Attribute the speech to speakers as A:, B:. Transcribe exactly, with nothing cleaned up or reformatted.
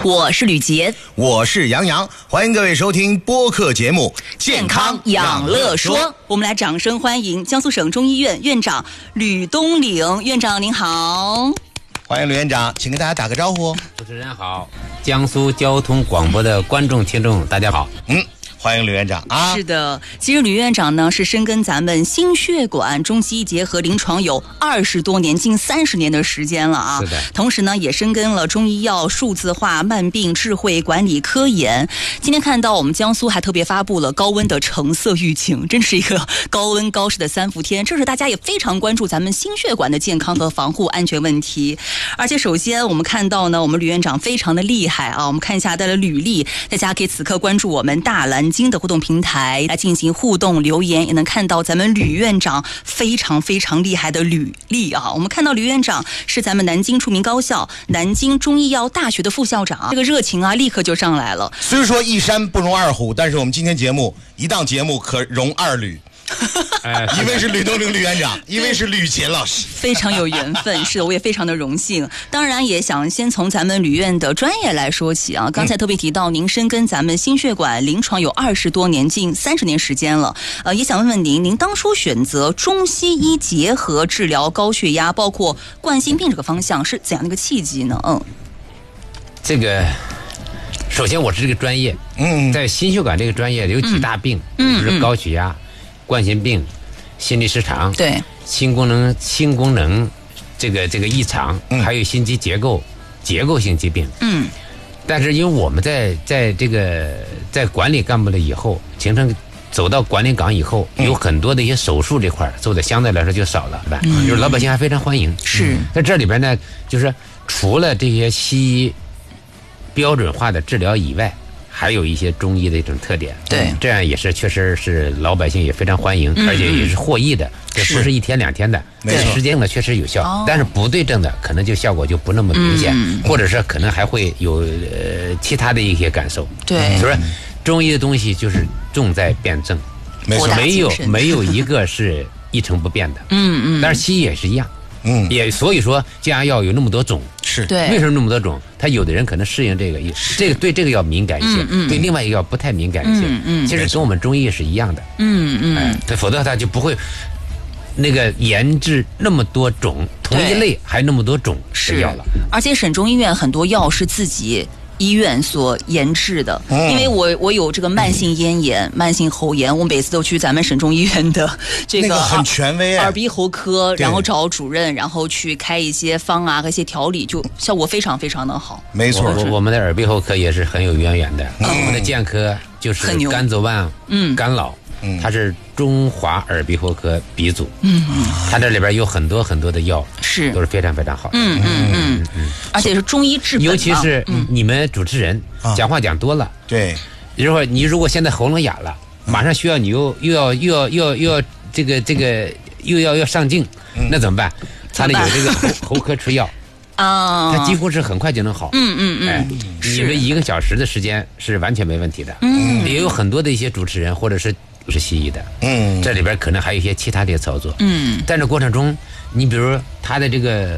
A: 我是吕杰，
B: 我是杨洋，欢迎各位收听播客节目《健康养乐说》。
A: 我们来掌声欢迎江苏省中医院院长吕东岭院长，您好。
B: 欢迎吕院长，请跟大家打个招呼。
C: 主持人好，江苏交通广播的观众听众大家好。
B: 嗯。欢迎吕院长啊！
A: 是的，其实吕院长呢是深耕咱们心血管中西医结合临床有二十多年，近三十年的时间了啊。
C: 是的。
A: 同时呢，也深耕了中医药数字化、慢病智慧管理科研。今天看到我们江苏还特别发布了高温的橙色预警，真是一个高温高湿的三伏天。这是大家也非常关注咱们心血管的健康和防护安全问题。而且首先我们看到呢，我们吕院长非常的厉害啊！我们看一下他的履历，大家可以此刻关注我们大蓝鲸的互动平台来进行互动留言，也能看到咱们吕院长非常非常厉害的履历啊！我们看到吕院长是咱们南京著名高校南京中医药大学的副校长，这个热情啊立刻就上来了。
B: 虽说一山不容二虎，但是我们今天节目一档节目可容二吕。一位是吕东岭吕院长，一位是吕杰老师，
A: 非常有缘分。是的，我也非常的荣幸。当然也想先从咱们吕院的专业来说起啊。刚才特别提到您深耕咱们心血管临床有二十多年，近三十年时间了。呃，也想问问您，您当初选择中西医结合治疗高血压，包括冠心病这个方向是怎样的一个契机呢？嗯，
C: 这个。首先，我是这个专业，嗯，在心血管这个专业有几大病，嗯，就是高血压、冠心病、心律失常，
A: 对，
C: 心功能、心功能这个这个异常，嗯，还有心肌结构结构性疾病，嗯。但是因为我们在在这个在管理干部了以后，形成走到管理岗以后，有很多的一些手术这块做的相对来说就少了，是吧？嗯，就是老百姓还非常欢迎。
A: 是，
C: 在这里边呢，就是除了这些西医标准化的治疗以外，还有一些中医的一种特点，
A: 对，
C: 这样也是确实是老百姓也非常欢迎，嗯、而且也是获益的，这不是一天两天的，
B: 对，
C: 时间呢确实有效，
A: 哦、
C: 但是不对症的可能就效果就不那么明显，嗯、或者是可能还会有呃其他的一些感受，
A: 对，
C: 所以说中医的东西就是重在辨证，
B: 没错，
C: 没有没有一个是一成不变的，嗯嗯，但是西医也是一样。嗯，也所以说降压药有那么多种，
B: 是
A: 对，
C: 为什么那么多种？他有的人可能适应这个，这个对这个要敏感一些，嗯嗯、对另外一个要不太敏感一些。嗯嗯，其实跟我们中医是一样的。嗯嗯，哎，对，否则他就不会那个研制那么多种同一类还那么多种的药了。
A: 而且省中医院很多药是自己医院所研制的，因为我我有这个慢性咽炎、慢性喉炎，我每次都去咱们省中医院的这个、
B: 那个、很权威啊，
A: 耳鼻喉科，然后找主任，然后去开一些方啊和一些调理，就效果非常非常的好。
B: 没错，
C: 我我们的耳鼻喉科也是很有渊源的，嗯、我们的健科就是甘泽万、嗯甘老。嗯，它是中华耳鼻喉科鼻祖，嗯嗯，它这里边有很多很多的药，
A: 是
C: 都是非常非常好的，
A: 嗯嗯嗯嗯，而且是中医治本，
C: 尤其是你们主持人讲话讲多了，
B: 对，
C: 比如说你如果现在喉咙哑了，马上需要你又又要又要又要又要这个这个又要要上镜，那怎么办？他那有这个喉喉科吃药。啊，它几乎是很快就能好。嗯嗯嗯，哎，你们一个小时的时间是完全没问题的。嗯，也有很多的一些主持人或者是是西医的。嗯，这里边可能还有一些其他的操作。嗯，在这过程中，你比如他的这个